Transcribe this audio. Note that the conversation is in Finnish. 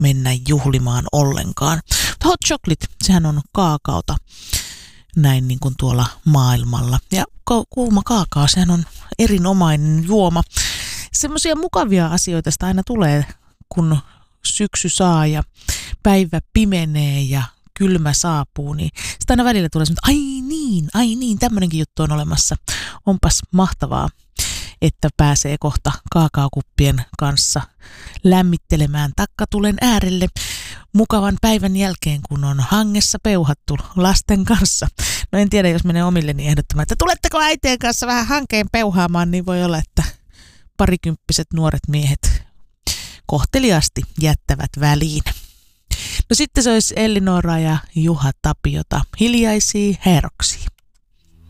mennä juhlimaan ollenkaan. Hot chocolate, sehän on kaakaota näin niin kuin tuolla maailmalla. Ja kuuma kaakao, sehän on erinomainen juoma. Semmoisia mukavia asioita sitä aina tulee, kun syksy saa ja päivä pimenee ja kylmä saapuu, niin sitä aina välillä tulee semmoinen, ai niin, tämmöinenkin juttu on olemassa. Onpas mahtavaa, että pääsee kohta kaakaokuppien kanssa lämmittelemään takkatulen äärelle mukavan päivän jälkeen, kun on hangessa peuhattu lasten kanssa. No en tiedä, jos menee omilleni ehdottamaan, että tuletteko äitien kanssa vähän hankeen peuhaamaan, niin voi olla, että parikymppiset nuoret miehet kohteliasti jättävät väliin. No sitten se olisi Elli Noora ja Juha Tapiota, Hiljaisia heroksia.